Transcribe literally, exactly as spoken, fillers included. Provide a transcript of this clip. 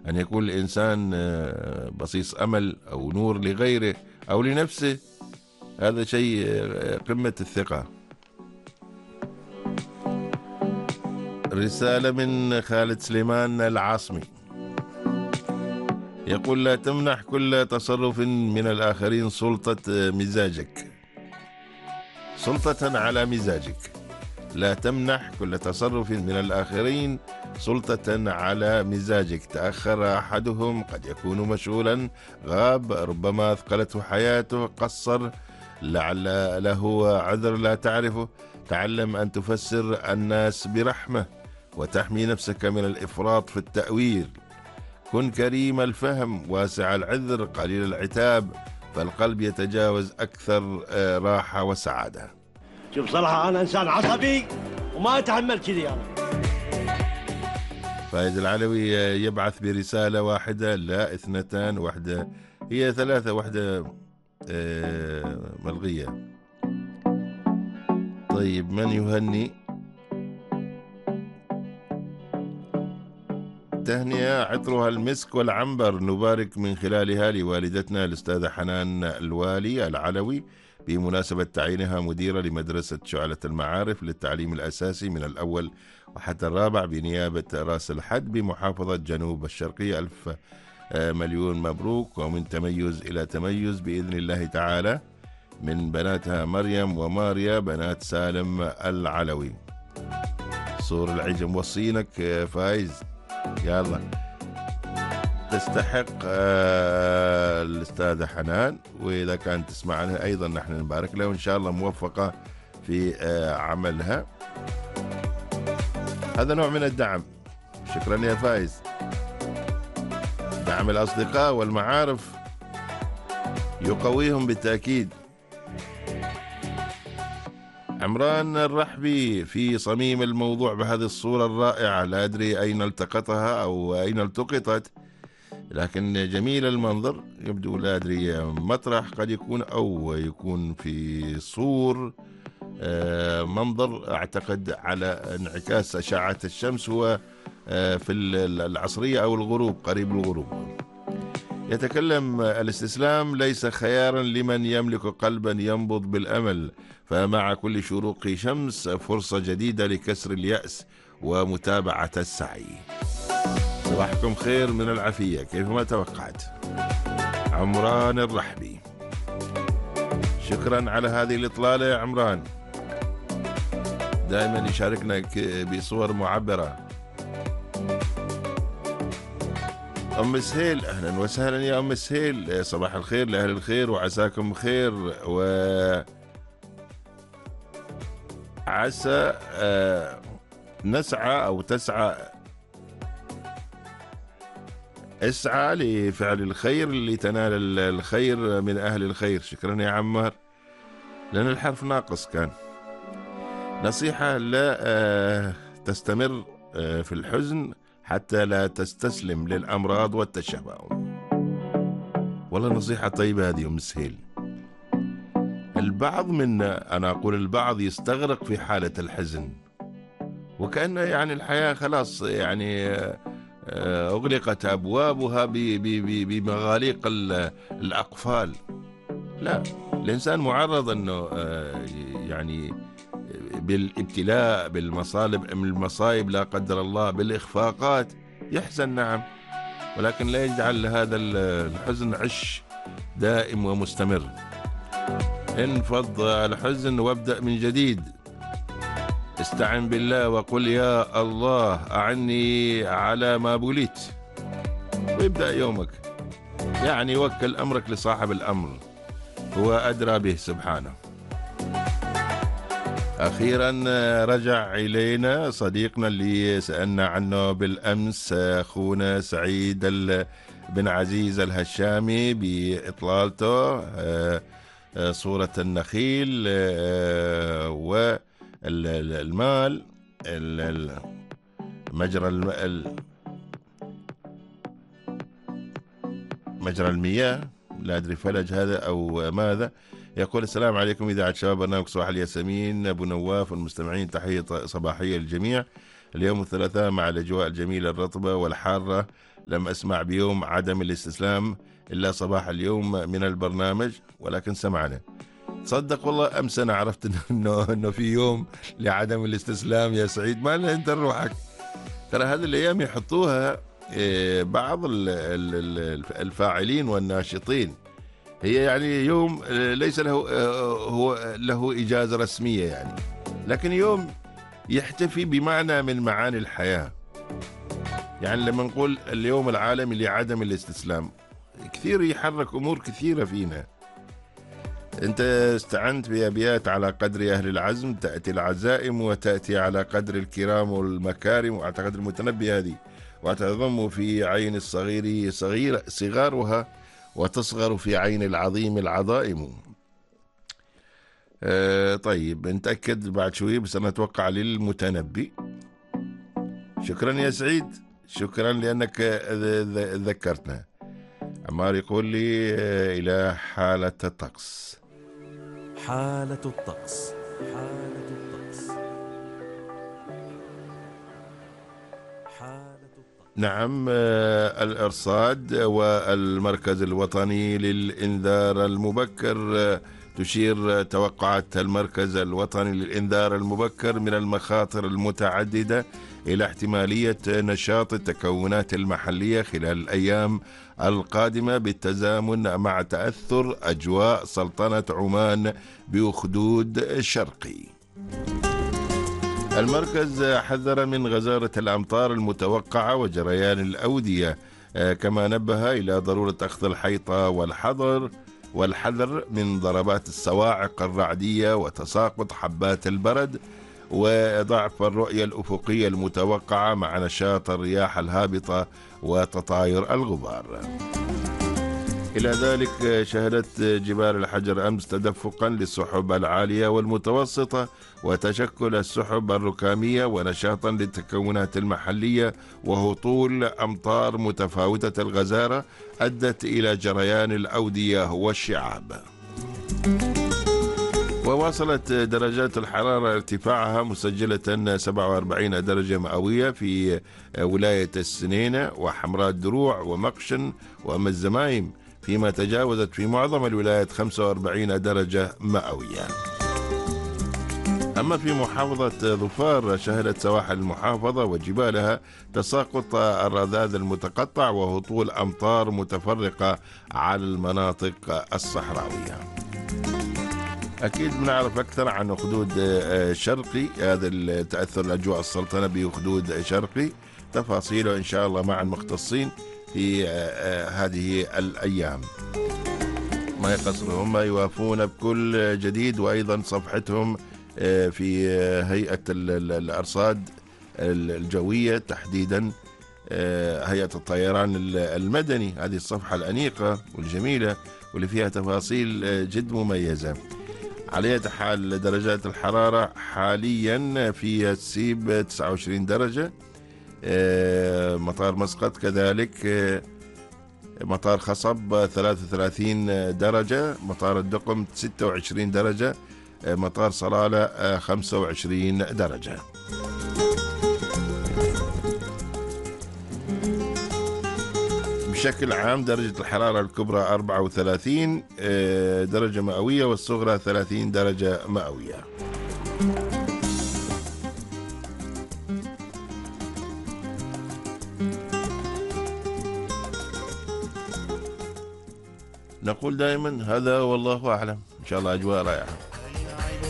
أن يكون الإنسان بصيص أمل أو نور لغيره أو لنفسه، هذا شيء قمة الثقة. رسالة من خالد سليمان العاصمي، يقول: لا تمنح كل تصرف من الآخرين سلطة مزاجك، سلطة على مزاجك. لا تمنح كل تصرف من الآخرين سلطة على مزاجك. تأخر أحدهم، قد يكون مشغولا، غاب، ربما أثقلته حياته، قصر، لعل له عذر لا تعرفه. تعلم أن تفسر الناس برحمة وتحمي نفسك من الإفراط في التأويل. كن كريم الفهم، واسع العذر، قليل العتاب، فالقلب يتجاوز أكثر راحة وسعادة. شوف صراحة أنا إنسان عصبي وما أتحمل كذي أنا. فايز العلوي يبعث برسالة واحدة، لا اثنتان، واحدة هي ثلاثة، واحدة ملغية. طيب، من يهني؟ تهنئة عطرها المسك والعنبر، نبارك من خلالها لوالدتنا الأستاذة حنان الوالي العلوي بمناسبة تعيينها مديرة لمدرسة شعلة المعارف للتعليم الأساسي من الأول وحتى الرابع بنيابة راس الحد بمحافظة جنوب الشرقية. ألف مليون مبروك، ومن تميز إلى تميز بإذن الله تعالى، من بناتها مريم وماريا بنات سالم العلوي. صور العجم وصينك فايز، يلا تستحق آه الأستاذة حنان، وإذا كانت تسمعنا أيضا نحن نبارك لها، وإن شاء الله موفقة في آه عملها. هذا نوع من الدعم. شكرا يا فايز. دعم الأصدقاء والمعارف يقويهم بالتأكيد. عمران الرحبي في صميم الموضوع بهذه الصورة الرائعة، لا أدري أين التقطها أو أين التقطت، لكن جميل المنظر، يبدو لا أدري مطرح قد يكون أو يكون في صور منظر أعتقد على انعكاس أشعة الشمس، هو في العصرية أو الغروب، قريب الغروب. يتكلم: الاستسلام ليس خيارا لمن يملك قلبا ينبض بالأمل، فمع كل شروق شمس فرصة جديدة لكسر اليأس ومتابعة السعي. صباحكم خير من العافية كيفما توقعت. عمران الرحبي، شكرا على هذه الإطلالة يا عمران، دائما يشاركنا بصور معبرة. أم سهيل، أهلا وسهلا يا أم سهيل، صباح الخير لأهل الخير وعساكم خير، وعسى نسعى أو تسعى اسعى لفعل الخير لتنال الخير من أهل الخير. شكرا يا عمار، لأن الحرف ناقص كان. نصيحة: لا تستمر في الحزن حتى لا تستسلم للأمراض والتشاؤم. والله نصيحة طيبة هذه أم سهيل. البعض منا، أنا أقول البعض، يستغرق في حالة الحزن وكأن يعني الحياة خلاص يعني أغلقت أبوابها بمغاليق الأقفال. لا، الإنسان معرض أنه يعني بالابتلاء، بالمصالب، المصايب لا قدر الله، بالإخفاقات يحزن، نعم، ولكن لا يجعل هذا الحزن عش دائم ومستمر. انفض الحزن وابدأ من جديد. استعن بالله وقل: يا الله أعني على ما بليت، ويبدأ يومك. يعني وكل أمرك لصاحب الأمر، هو أدرى به سبحانه. أخيرا رجع إلينا صديقنا اللي سألنا عنه بالأمس، أخونا سعيد بن عزيز الهشامي، بإطلالته صورة النخيل والمال، مجرى مجرى المياه، لا أدري فلج هذا أو ماذا. يقول: السلام عليكم إذاعة شباب برنامج صباح الياسمين، أبو نواف والمستمعين، تحية صباحية للجميع. اليوم الثلاثاء مع الأجواء الجميلة الرطبة والحارة، لم أسمع بيوم عدم الاستسلام إلا صباح اليوم من البرنامج، ولكن سمعنا. تصدق والله أمس أنا عرفت إنه إنه في يوم لعدم الاستسلام يا سعيد. ما لنا أنت روحك، ترى هذه الأيام يحطوها بعض الفاعلين والناشطين، هي يعني يوم ليس له هو له إجازة رسمية يعني، لكن يوم يحتفي بمعنى من معاني الحياة. يعني لما نقول اليوم العالمي لعدم الاستسلام، كثير يحرك أمور كثيرة فينا. أنت استعنت بأبيات: على قدر أهل العزم تأتي العزائم، وتأتي على قدر الكرام والمكارم. وأعتقد المتنبي هذه: وتضم في عين الصغير صغير صغارها، وتصغر في عين العظيم العظائم. آه طيب نتأكد بعد شوي، بس أنا أتوقع للمتنبي. شكرا يا سعيد، شكرا لأنك ذكرتنا. عمار يقول لي آه إلى حالة الطقس. حالة الطقس. حالة الطقس. حالة الطقس. نعم، آه الإرصاد والمركز الوطني للإنذار المبكر آه تشير توقعات المركز الوطني للإنذار المبكر من المخاطر المتعددة إلى احتمالية نشاط التكونات المحلية خلال الأيام القادمة، بالتزامن مع تأثر أجواء سلطنة عمان بأخدود الشرقي. المركز حذر من غزارة الأمطار المتوقعة وجريان الأودية، كما نبه إلى ضرورة أخذ الحيطة والحذر والحذر من ضربات الصواعق الرعدية وتساقط حبات البرد وضعف الرؤية الأفقية المتوقعة مع نشاط الرياح الهابطة وتطاير الغبار. إلى ذلك شهدت جبال الحجر أمس تدفقا للسحب العالية والمتوسطة وتشكل السحب الركامية ونشاطا للتكونات المحلية وهطول أمطار متفاوتة الغزارة أدت إلى جريان الأودية والشعاب. وواصلت درجات الحرارة ارتفاعها مسجلة سبعة وأربعين درجة مئوية في ولاية السنينة وحمراء الدروع ومقشن وأم الزمايم، فيما تجاوزت في معظم الولايات خمسة وأربعين درجة مئوية. أما في محافظة ظفار شهدت سواحل المحافظة وجبالها تساقط الرذاذ المتقطع وهطول أمطار متفرقة على المناطق الصحراوية. أكيد بنعرف أكثر عن أخدود شرقي، هذا التأثر الأجواء السلطنة بأخدود شرقي، تفاصيله إن شاء الله مع المختصين في هذه الأيام. ما يقصرهم، ما يوافون بكل جديد، وأيضا صفحتهم في هيئة الأرصاد الجوية تحديدا، هيئة الطيران المدني، هذه الصفحة الأنيقة والجميلة واللي فيها تفاصيل جد مميزة. على أي حال درجات الحرارة حاليا في السيب تسعة وعشرين درجة، مطار مسقط كذلك، مطار خصب ثلاثة وثلاثين درجة، مطار الدقم ستة وعشرين درجة، مطار صلالة خمسة وعشرين درجة. بشكل عام درجة الحرارة الكبرى أربعة وثلاثين درجة مئوية والصغرى ثلاثين درجة مئوية. نقول دائما هذا والله أعلم، إن شاء الله أجواء رائعة.